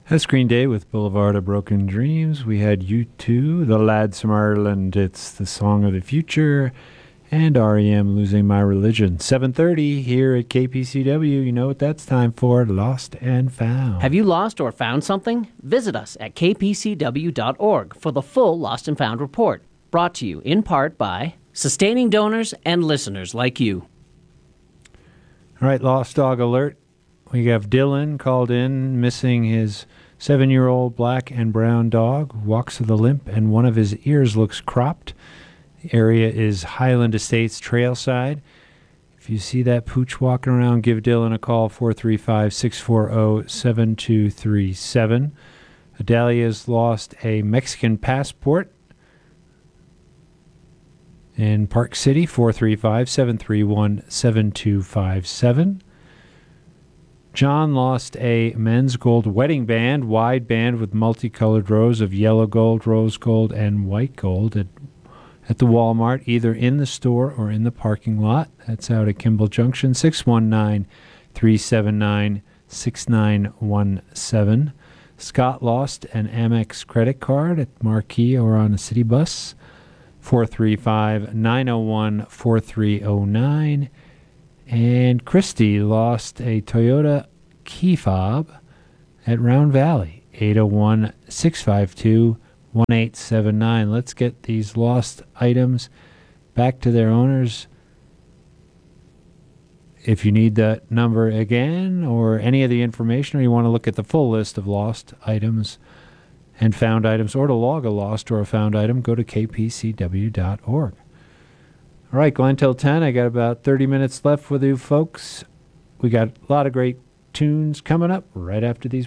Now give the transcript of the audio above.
That's Green Day with Boulevard of Broken Dreams. We had U2, The Lads from Ireland, It's the Song of the Future, and REM, Losing My Religion. 7:30 here at KPCW. You know what that's time for, Lost and Found. Have you lost or found something? Visit us at kpcw.org for the full Lost and Found report, brought to you in part by sustaining donors and listeners like you. All right, Lost Dog Alert. We have Dylan called in, missing his 7-year-old black and brown dog, walks with a limp, and one of his ears looks cropped. The area is Highland Estates Trailside. If you see that pooch walking around, give Dylan a call, 435-640-7237. Adalia's lost a Mexican passport in Park City, 435-731-7257. John lost a men's gold wedding band, wide band with multicolored rows of yellow gold, rose gold, and white gold at the Walmart, either in the store or in the parking lot. That's out at Kimball Junction, 619-379-6917. Scott lost an Amex credit card at Marquee or on a city bus, 435-901-4309. And Christy lost a Toyota key fob at Round Valley, 801-652-1879. Let's get these lost items back to their owners. If you need that number again or any of the information, or you want to look at the full list of lost items and found items, or to log a lost or a found item, go to kpcw.org. All right, Glenn till 10. I got about 30 minutes left with you folks. We got a lot of great tunes coming up right after these